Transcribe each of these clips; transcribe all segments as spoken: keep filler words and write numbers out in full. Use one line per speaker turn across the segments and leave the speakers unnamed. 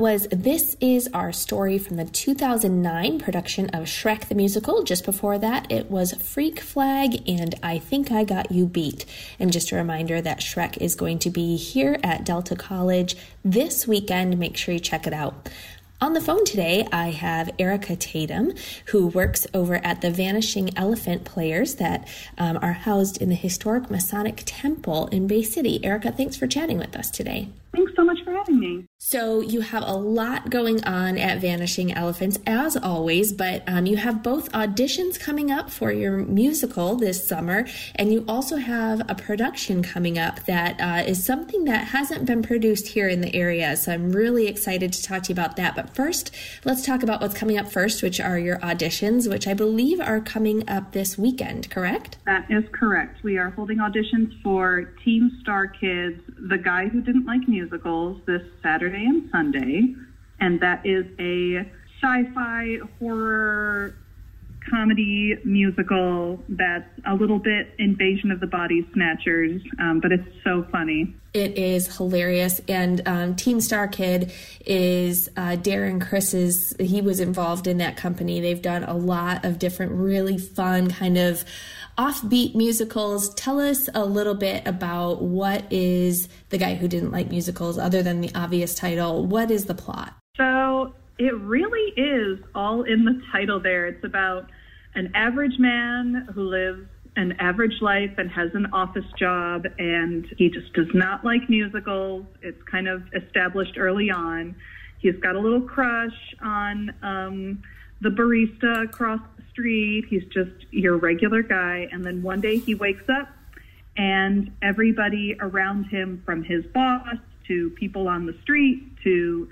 was This Is Our Story from the two thousand nine production of Shrek the Musical. Just before that, it was Freak Flag and I Think I Got You Beat. And just a reminder that Shrek is going to be here at Delta College this weekend. Make sure you check it out. On the phone today, I have Erica Tatum, who works over at the Vanishing Elephant Players that um, are housed in the historic Masonic Temple in Bay City. Erica, thanks for chatting with us today.
Thanks so much for having me.
So you have a lot going on at Vanishing Elephants, as always, but um, you have both auditions coming up for your musical this summer, and you also have a production coming up that uh, is something that hasn't been produced here in the area. So I'm really excited to talk to you about that. But first, let's talk about what's coming up first, which are your auditions, which I believe are coming up this weekend, correct?
That is correct. We are holding auditions for Team Star Kids, The Guy Who Didn't Like Musicals, this Saturday and Sunday, and that is a sci-fi horror comedy musical that's a little bit Invasion of the Body Snatchers, um, but it's so funny.
It is hilarious, and um, Team Star Kid is uh, Darren Chris's, he was involved in that company. They've done a lot of different really fun kind of offbeat musicals. Tell us a little bit about what is The Guy Who Didn't Like Musicals, other than the obvious title. What is the plot?
So it really is all in the title there. It's about an average man who lives an average life and has an office job, and he just does not like musicals. It's kind of established early on. He's got a little crush on um, the barista across the street. He's just your regular guy. And then one day he wakes up and everybody around him, from his boss to people on the street to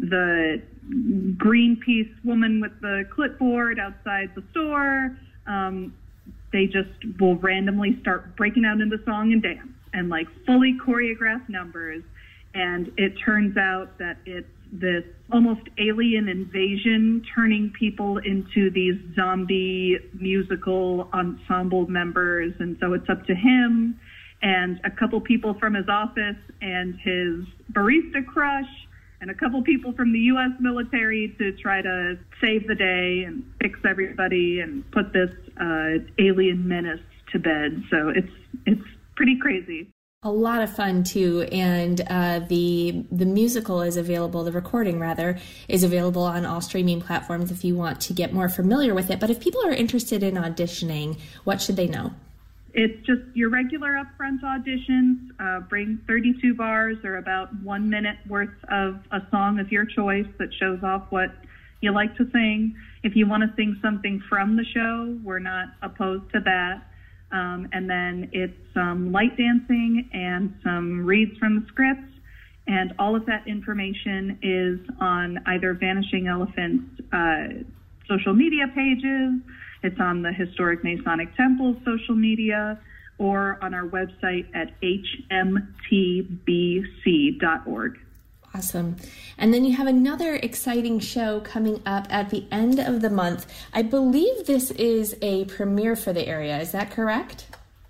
the Greenpeace woman with the clipboard outside the store, um, they just will randomly start breaking out into song and dance and like fully choreographed numbers. And it turns out that it's this almost alien invasion, turning people into these zombie musical ensemble members. And so it's up to him and a couple people from his office and his barista crush and a couple people from the U S military to try to save the day and fix everybody and put this uh, alien menace to bed. So it's it's pretty crazy.
A lot of fun, too, and uh, the the musical is available, the recording, rather, is available on all streaming platforms if you want to get more familiar with it. But if people are interested in auditioning, what should they know?
It's just your regular upfront auditions. Uh, bring thirty-two bars or about one minute worth of a song of your choice that shows off what you like to sing. If you want to sing something from the show, we're not opposed to that. Um, and then it's some light dancing and some reads from the scripts. And all of that information is on either Vanishing Elephant's uh, social media pages, it's on the Historic Masonic Temple's social media, or on our website at h m t b c dot org.
Awesome. And then you have another exciting show coming up at the end of the month. I believe this is a premiere for the area. Is that correct?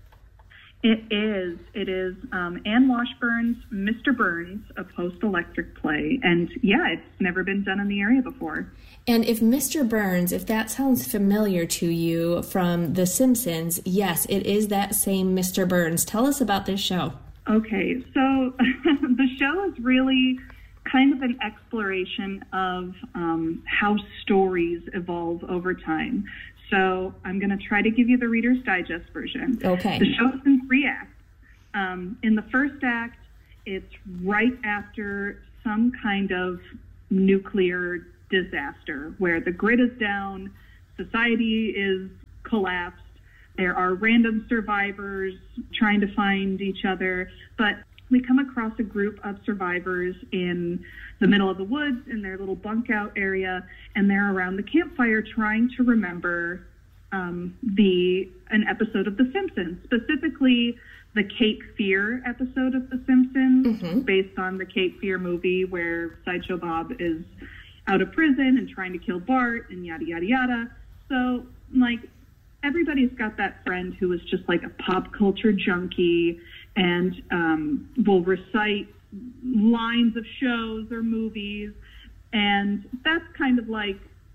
It is. It is um, Anne Washburn's Mister Burns, a post-electric play. And yeah, it's never been done in the area before.
And if Mister Burns, if that sounds familiar to you from The Simpsons, yes, it is that same Mister Burns. Tell us about this show.
Okay, so the show is really kind of an exploration of um, how stories evolve over time. So I'm going to try to give you the Reader's Digest version.
Okay.
The show is in three acts. Um, in the first act, it's right after some kind of nuclear disaster where the grid is down, society is collapsed, there are random survivors trying to find each other, but we come across a group of survivors in the middle of the woods in their little bunk out area, and they're around the campfire trying to remember um, the an episode of The Simpsons, specifically the Cape Fear episode of The Simpsons, mm-hmm. based on the Cape Fear movie where Sideshow Bob is out of prison and trying to kill Bart and yada, yada, yada. So, like, everybody's got that friend who is just like a pop culture junkie and um, will recite lines of shows or movies, And that's kind of like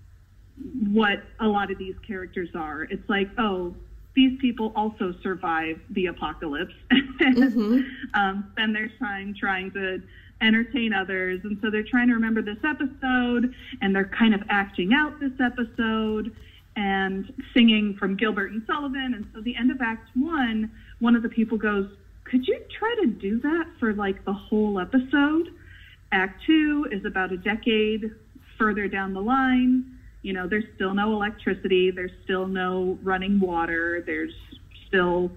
what a lot of these characters are. It's like, oh, these people also survive the apocalypse and mm-hmm. um, spend their time trying to entertain others. And so they're trying to remember this episode, and they're kind of acting out this episode and singing from Gilbert and Sullivan. And so the end of Act One, one of the people goes, could you try to do that for like the whole episode? Act Two is about a decade further down the line. You know, there's still no electricity. There's still no running water. There's still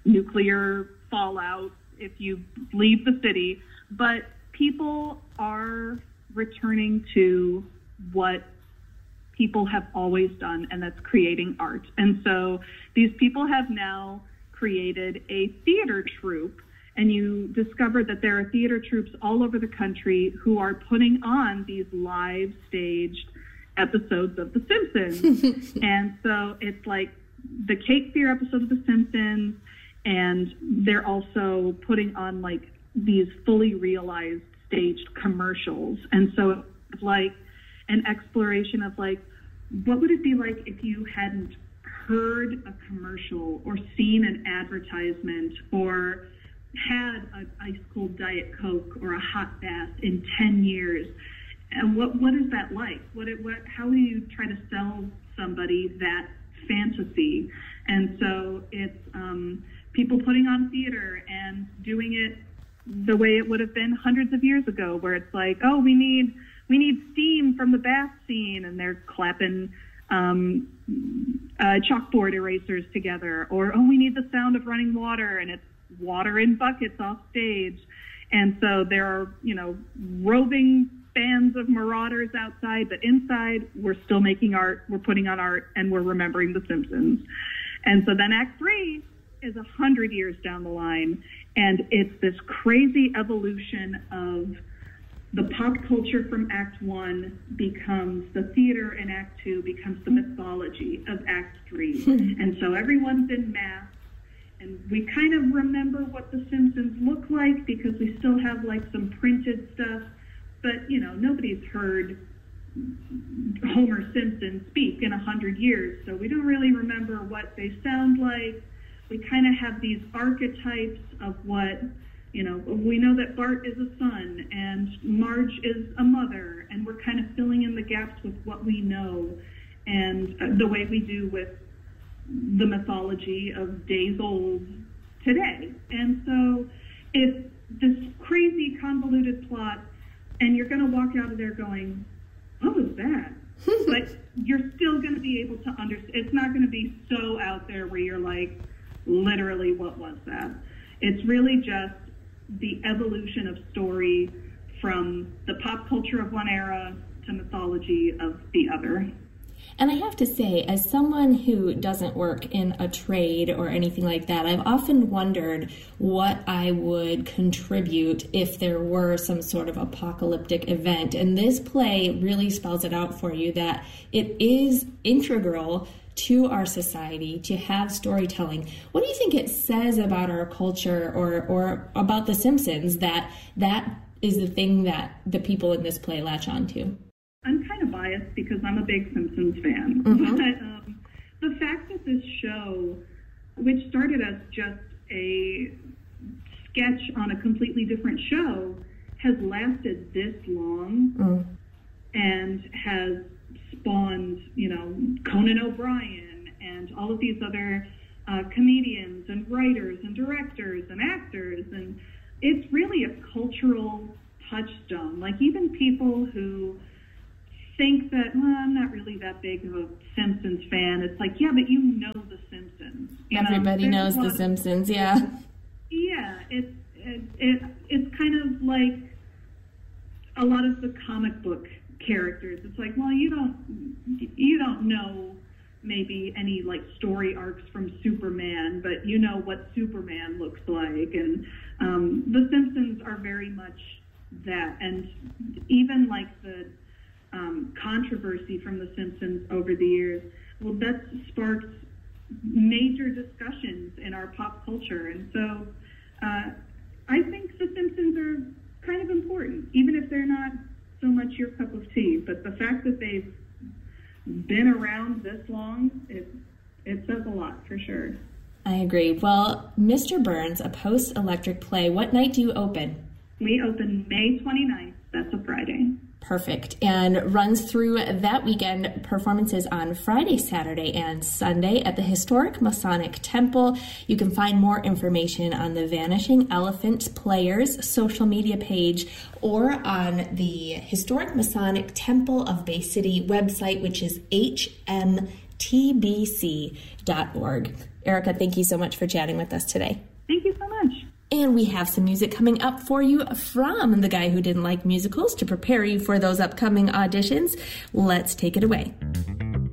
nuclear fallout if you leave the city. But people are returning to what people have always done, and that's creating art. And so these people have now created a theater troupe, and you discover that there are theater troupes all over the country who are putting on these live staged episodes of The Simpsons. And so it's like the Cape Fear episode of The Simpsons, and they're also putting on like these fully realized staged commercials. And so it's like an exploration of like, what would it be like if you hadn't heard a commercial or seen an advertisement or had an ice cold Diet Coke or a hot bath in ten years? And what what is that like? What it, what how do you try to sell somebody that fantasy? And so it's um, people putting on theater and doing it the way it would have been hundreds of years ago, where it's like, oh, we need we need steam from the bath scene, and they're clapping um, uh, chalkboard erasers together, or oh, we need the sound of running water, and it's water in buckets off stage. And so there are, you know, roving bands of marauders outside, but inside we're still making art, we're putting on art, and we're remembering The Simpsons. And so then Act Three is a hundred years down the line, and it's this crazy evolution of the pop culture from Act One becomes the theater, and Act Two becomes the mythology of Act Three. And so everyone's in masks, and we kind of remember what The Simpsons look like because we still have like some printed stuff. But, you know, nobody's heard Homer Simpson speak in a hundred years, so we don't really remember what they sound like. We kind of have these archetypes of what, you know, we know that Bart is a son and Marge is a mother, and we're kind of filling in the gaps with what we know, and the way we do with the mythology of days old today. And so it's this crazy convoluted plot, and you're going to walk out of there going, what was that? But you're still going to be able to understand. It's not going to be so out there where you're like, literally, what was that? It's really just the evolution of story from the pop culture of one era to mythology of the other.
And I have to say, as someone who doesn't work in a trade or anything like that, I've often wondered what I would contribute if there were some sort of apocalyptic event. And this play really spells it out for you that it is integral to our society to have storytelling. What do you think it says about our culture or, or about The Simpsons that that is the thing that the people in this play latch on to?
I'm kind of biased because I'm a big Simpsons fan. Mm-hmm. But um, the fact that this show, which started as just a sketch on a completely different show, has lasted this long mm. and has spawned, you know, Conan O'Brien and all of these other uh, comedians and writers and directors and actors. And it's really a cultural touchstone. Like, even people who think that, well, I'm not really that big of a Simpsons fan. It's like, yeah, but you know The Simpsons. You
Everybody
know,
knows The Simpsons, yeah.
Yeah, it's it, it, it's kind of like a lot of the comic book characters. It's like, well, you don't you don't know maybe any like story arcs from Superman, but you know what Superman looks like. And um, The Simpsons are very much that. And even like the Um, controversy from The Simpsons over the years, well, that sparked major discussions in our pop culture. And so uh, I think The Simpsons are kind of important, even if they're not so much your cup of tea, but the fact that they've been around this long, it, it says a lot for sure.
I agree. Well, Mister Burns, a post-electric play, what night do you open?
We open May twenty-ninth. That's a Friday.
Perfect. And runs through that weekend, performances on Friday, Saturday, and Sunday at the Historic Masonic Temple. You can find more information on the Vanishing Elephant Players social media page or on the Historic Masonic Temple of Bay City website, which is h m t b c dot org. Erica, thank you so much for chatting with us today.
Thank you so much.
And we have some music coming up for you from the guy who didn't like musicals to prepare you for those upcoming auditions. Let's take it away.